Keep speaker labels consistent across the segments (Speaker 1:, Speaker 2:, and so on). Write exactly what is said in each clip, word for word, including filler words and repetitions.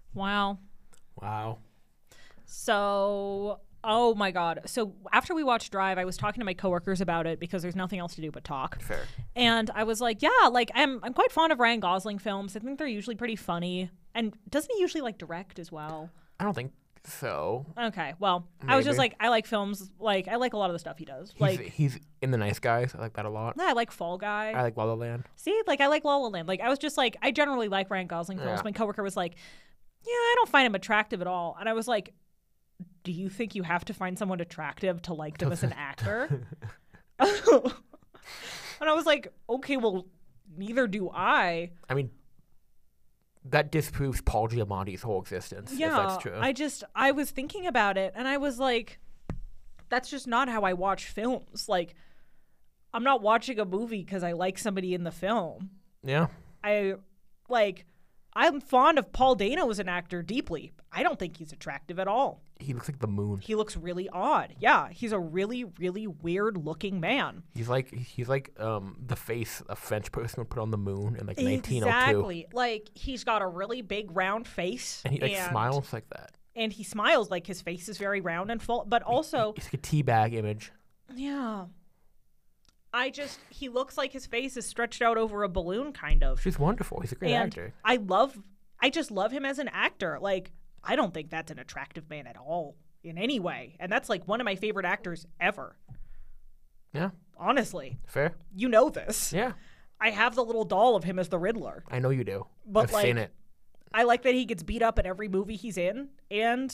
Speaker 1: Wow.
Speaker 2: Wow.
Speaker 1: So, oh my God. So after we watched Drive, I was talking to my coworkers about it because there's nothing else to do but talk.
Speaker 2: Fair.
Speaker 1: And I was like, yeah, like I'm I'm quite fond of Ryan Gosling films. I think they're usually pretty funny. And doesn't he usually like direct as well?
Speaker 2: I don't think so.
Speaker 1: Okay. Well, I was just
Speaker 2: Maybe.
Speaker 1: like, I like films. Like, I like a lot of the stuff he does.
Speaker 2: He's,
Speaker 1: Like,
Speaker 2: he's in The Nice Guys. I like that a lot.
Speaker 1: yeah, I like Fall Guy.
Speaker 2: I like La La Land.
Speaker 1: See, like I like La La Land. Like I was just like, I generally like Ryan Gosling films.
Speaker 2: Yeah.
Speaker 1: My coworker was like, yeah, I don't find him attractive at all. And I was like, do you think you have to find someone attractive to like them as an actor? And I was like, okay, well, neither do I.
Speaker 2: I mean, that disproves Paul Giamatti's whole existence, if
Speaker 1: Yeah,
Speaker 2: that's true.
Speaker 1: I just, I was thinking about it and I was like, that's just not how I watch films. Like, I'm not watching a movie because I like somebody in the film.
Speaker 2: yeah.
Speaker 1: I like I'm fond of Paul Dano as an actor deeply. I don't think he's attractive at all.
Speaker 2: He looks like the moon.
Speaker 1: He looks really odd. Yeah, he's a really, really weird looking man.
Speaker 2: He's like he's like um the face a French person would put on the moon in like nineteen oh two.
Speaker 1: Exactly. Like he's got a really big round face.
Speaker 2: And he like smiles like that.
Speaker 1: And he smiles like his face is very round and full. But also,
Speaker 2: It's like a teabag image.
Speaker 1: yeah. I just, he looks like his face is stretched out over a balloon, kind of.
Speaker 2: She's wonderful. He's a great
Speaker 1: and
Speaker 2: actor.
Speaker 1: I love, I just love him as an actor. Like, I don't think that's an attractive man at all in any way. And that's like one of my favorite actors ever.
Speaker 2: Yeah.
Speaker 1: Honestly.
Speaker 2: Fair.
Speaker 1: You know this.
Speaker 2: Yeah.
Speaker 1: I have the little doll of him as the Riddler.
Speaker 2: I know you do.
Speaker 1: But,
Speaker 2: I've
Speaker 1: like,
Speaker 2: seen it.
Speaker 1: I like that he gets beat up in every movie he's in. And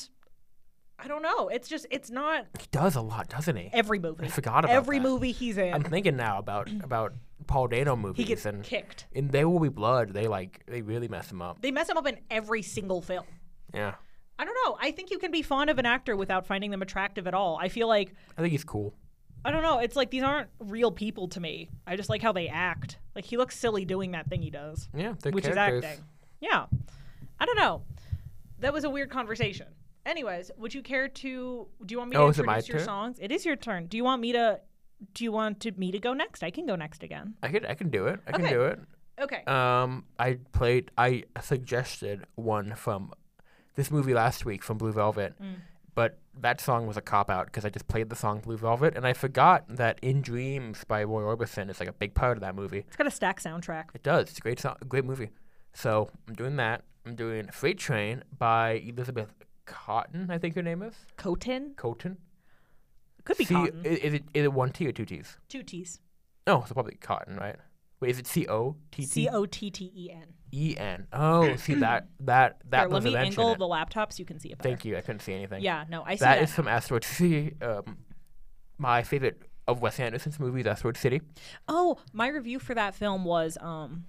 Speaker 1: I don't know. It's just, it's not
Speaker 2: He does a lot, doesn't he?
Speaker 1: every movie.
Speaker 2: I forgot about
Speaker 1: Every
Speaker 2: that.
Speaker 1: movie he's in.
Speaker 2: I'm thinking now about about Paul Dano movies.
Speaker 1: he gets
Speaker 2: and
Speaker 1: kicked.
Speaker 2: in There Will Be Blood, they like they really mess him up.
Speaker 1: They mess him up in every single film.
Speaker 2: Yeah.
Speaker 1: I don't know. I think you can be fond of an actor without finding them attractive at all. I feel like,
Speaker 2: I think he's cool.
Speaker 1: I don't know. It's like these aren't real people to me. I just like how they act. Like he looks silly doing that thing he does,
Speaker 2: Yeah, they're
Speaker 1: which
Speaker 2: characters.
Speaker 1: is acting. Yeah. I don't know. That was a weird conversation. Anyways, would you care to? Do you want me to
Speaker 2: Oh, is it my
Speaker 1: introduce your
Speaker 2: turn?
Speaker 1: songs? It is your turn. Do you want me to? Do you want to, me to go next? I can go next again.
Speaker 2: I can I can do it. I can
Speaker 1: Okay.
Speaker 2: do it.
Speaker 1: Okay.
Speaker 2: Um, I played. I suggested one from this movie last week from Blue Velvet,
Speaker 1: Mm.
Speaker 2: but that song was a cop out because I just played the song Blue Velvet, and I forgot that "In Dreams" by Roy Orbison is like a big part of that movie.
Speaker 1: It's got a stack soundtrack.
Speaker 2: It does. It's a great song, great movie. So I'm doing that. I'm doing "Freight Train" by Elizabeth Cotton. I think her name is
Speaker 1: Cotin?
Speaker 2: Coton.
Speaker 1: Could be
Speaker 2: C-
Speaker 1: Cotton.
Speaker 2: i- Is it is it one T or two T's?
Speaker 1: Two T's.
Speaker 2: No, it's probably Cotton, right? Wait, is it C O T T?
Speaker 1: C O T T E N.
Speaker 2: E N. Oh, see that that that
Speaker 1: Here, let
Speaker 2: was
Speaker 1: me
Speaker 2: mentioned
Speaker 1: angle
Speaker 2: it.
Speaker 1: the laptop so you can see it better.
Speaker 2: Thank you. I couldn't see anything.
Speaker 1: Yeah, no, I see
Speaker 2: That
Speaker 1: that.
Speaker 2: is from Asteroid City. Um, my favorite of Wes Anderson's movies, Asteroid City.
Speaker 1: Oh, my review for that film was um,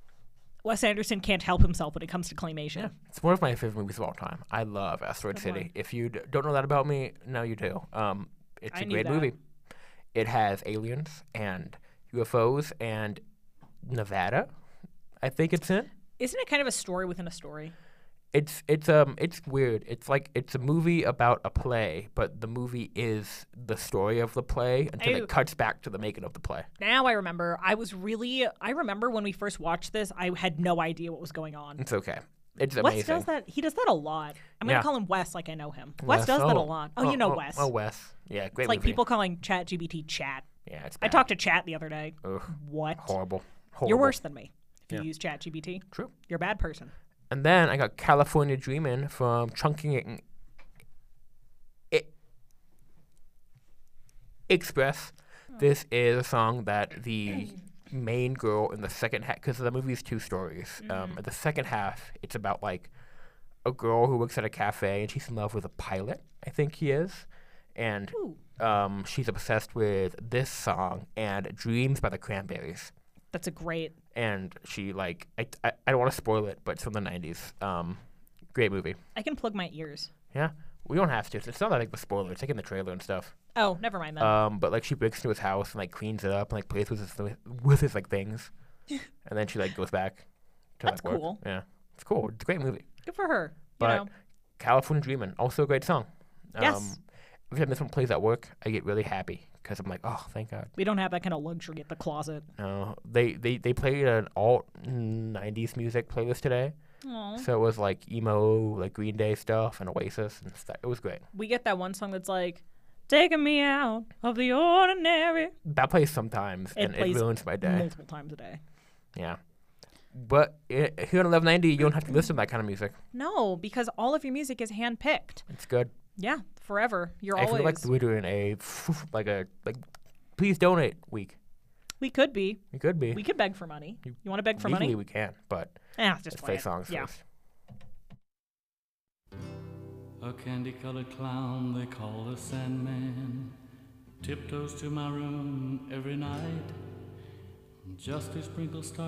Speaker 1: Wes Anderson can't help himself when it comes to claymation.
Speaker 2: It's one of my favorite movies of all time. I love Asteroid
Speaker 1: Good
Speaker 2: City.
Speaker 1: one.
Speaker 2: If you d- don't know that about me, now you do. Um, it's
Speaker 1: I
Speaker 2: a
Speaker 1: knew
Speaker 2: great
Speaker 1: that.
Speaker 2: movie. It has aliens and U F Os and Nevada. I think it's in.
Speaker 1: Isn't it kind of a story within a story?
Speaker 2: It's it's um it's weird. It's like it's a movie about a play, but the movie is the story of the play until
Speaker 1: I-
Speaker 2: it cuts back to the making of the play.
Speaker 1: Now I remember. I was really. I remember when we first watched this, I had no idea what was going on.
Speaker 2: It's okay. It's
Speaker 1: Wes
Speaker 2: amazing.
Speaker 1: does that. He does that a lot. I'm gonna
Speaker 2: Yeah.
Speaker 1: call him Wes, like I know him. Wes, does that a lot. Oh, you know
Speaker 2: oh,
Speaker 1: Wes.
Speaker 2: Oh, Wes. Yeah, great
Speaker 1: it's like
Speaker 2: movie.
Speaker 1: people calling Chat G P T Chat.
Speaker 2: Yeah, it's
Speaker 1: I
Speaker 2: bad.
Speaker 1: talked to Chat the other day.
Speaker 2: Ugh,
Speaker 1: What?
Speaker 2: horrible. Horrible.
Speaker 1: You're worse than me if you
Speaker 2: Yeah.
Speaker 1: use Chat G P T.
Speaker 2: True.
Speaker 1: You're a bad person.
Speaker 2: And then I got California Dreamin' from Chunking It, it Express. This is a song that the main girl in the second half, because the movie is two stories. Um, in the second half, it's about like a girl who works at a cafe and she's in love with a pilot, I think he is. And
Speaker 1: Ooh,
Speaker 2: um, she's obsessed with this song and Dreams by the Cranberries.
Speaker 1: that's a great.
Speaker 2: And she like I, I, I don't want to spoil it, but it's from the nineties. Um, great movie.
Speaker 1: I can plug my ears.
Speaker 2: Yeah, we don't have to. It's not like the spoiler. It's like in the trailer and stuff.
Speaker 1: Oh, never mind then.
Speaker 2: Um, but like she breaks into his house and like cleans it up and like plays with his with his like things, and then she like goes back to
Speaker 1: That's
Speaker 2: like work.
Speaker 1: cool.
Speaker 2: Yeah, it's cool. It's a great movie.
Speaker 1: Good for her. You
Speaker 2: But
Speaker 1: know.
Speaker 2: California Dreamin', also a great song.
Speaker 1: Yes.
Speaker 2: Every time this one plays at work, I get really happy because I'm like, oh, thank God.
Speaker 1: We don't have that kind of luxury at the closet.
Speaker 2: No, they they they played an alt nineties music playlist today,
Speaker 1: Aw.
Speaker 2: So it was like emo, like Green Day stuff and Oasis and stuff. It was great.
Speaker 1: We get that one song that's like, taking me out of the ordinary.
Speaker 2: That plays sometimes,
Speaker 1: It
Speaker 2: and
Speaker 1: plays
Speaker 2: it ruins my day.
Speaker 1: multiple times a day.
Speaker 2: Yeah. But i here on eleven ninety, you don't have to listen to that kind of music.
Speaker 1: No, because all of your music is handpicked.
Speaker 2: It's good.
Speaker 1: Yeah, forever. You're
Speaker 2: I
Speaker 1: always.
Speaker 2: feel like we're doing a like a like please donate week.
Speaker 1: We could be.
Speaker 2: We could be.
Speaker 1: We could beg for money.
Speaker 2: You-
Speaker 1: You want to beg for
Speaker 2: Legally
Speaker 1: money?
Speaker 2: we can, but
Speaker 1: Yeah, just
Speaker 2: let's
Speaker 1: play
Speaker 2: play
Speaker 1: it.
Speaker 2: songs
Speaker 1: Yeah.
Speaker 2: first.
Speaker 3: A candy-colored clown they call the Sandman tiptoes to my room every night just to sprinkle stars